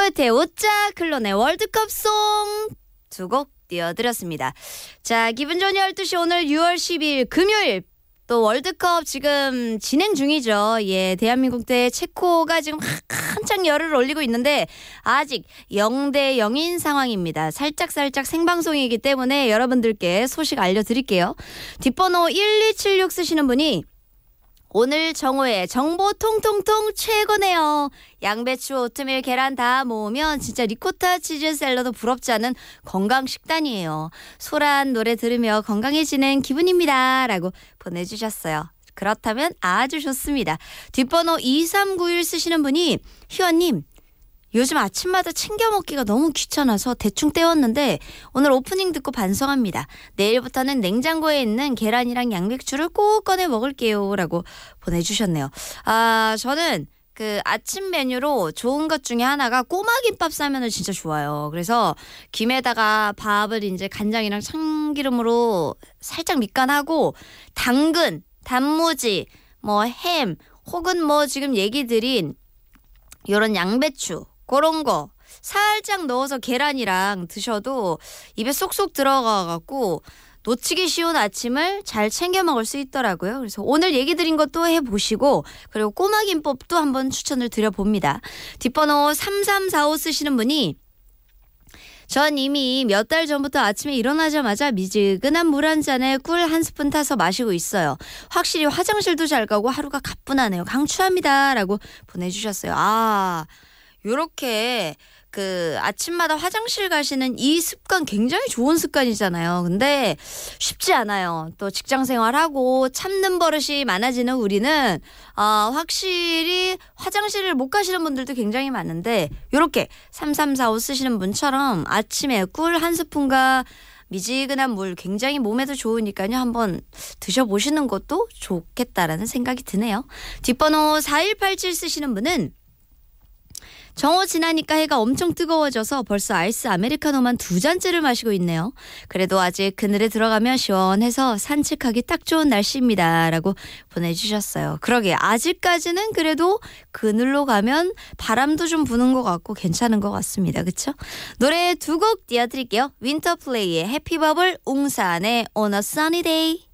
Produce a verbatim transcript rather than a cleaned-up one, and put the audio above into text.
코요태 오짜 클론의 월드컵송 두 곡 띄워드렸습니다. 자, 기분 좋은 열두 시 오늘 유월 십이일 금요일 또 월드컵 지금 진행 중이죠. 예, 대한민국 대 체코가 지금 한창 열을 올리고 있는데 아직 영 대 영인 상황입니다. 살짝살짝 생방송이기 때문에 여러분들께 소식 알려드릴게요. 뒷번호 일이칠육 쓰시는 분이 오늘 정오에 정보 통통통 최고네요. 양배추, 오트밀, 계란 다 모으면 진짜 리코타 치즈 샐러드 부럽지 않은 건강 식단이에요. 소란 노래 들으며 건강해지는 기분입니다. 라고 보내주셨어요. 그렇다면 아주 좋습니다. 뒷번호 이삼구일 쓰시는 분이 희원님 요즘 아침마다 챙겨 먹기가 너무 귀찮아서 대충 때웠는데 오늘 오프닝 듣고 반성합니다. 내일부터는 냉장고에 있는 계란이랑 양배추를 꼭 꺼내 먹을게요. 라고 보내주셨네요. 아, 저는 그 아침 메뉴로 좋은 것 중에 하나가 꼬마김밥 싸면은 진짜 좋아요. 그래서 김에다가 밥을 이제 간장이랑 참기름으로 살짝 밑간하고 당근, 단무지, 뭐 햄 혹은 뭐 지금 얘기 드린 이런 양배추 그런 거 살짝 넣어서 계란이랑 드셔도 입에 쏙쏙 들어가갖고 놓치기 쉬운 아침을 잘 챙겨 먹을 수 있더라고요. 그래서 오늘 얘기 드린 것도 해보시고 그리고 꼬마김밥도 한번 추천을 드려봅니다. 뒷번호 삼삼사오 쓰시는 분이 전 이미 몇 달 전부터 아침에 일어나자마자 미지근한 물 한 잔에 꿀 한 스푼 타서 마시고 있어요. 확실히 화장실도 잘 가고 하루가 가뿐하네요. 강추합니다. 라고 보내주셨어요. 아, 요렇게 그 아침마다 화장실 가시는 이 습관 굉장히 좋은 습관이잖아요. 근데 쉽지 않아요. 또 직장 생활하고 참는 버릇이 많아지는 우리는 어, 확실히 화장실을 못 가시는 분들도 굉장히 많은데 요렇게 삼삼사오 쓰시는 분처럼 아침에 꿀 한 스푼과 미지근한 물 굉장히 몸에도 좋으니까요. 한번 드셔보시는 것도 좋겠다라는 생각이 드네요. 뒷번호 사일팔칠 쓰시는 분은 정오 지나니까 해가 엄청 뜨거워져서 벌써 아이스 아메리카노만 두 잔째를 마시고 있네요. 그래도 아직 그늘에 들어가면 시원해서 산책하기 딱 좋은 날씨입니다. 라고 보내주셨어요. 그러게 아직까지는 그래도 그늘로 가면 바람도 좀 부는 것 같고 괜찮은 것 같습니다. 그렇죠? 노래 두 곡 띄워드릴게요. 윈터플레이의 해피버블, 웅산의 On a Sunny Day.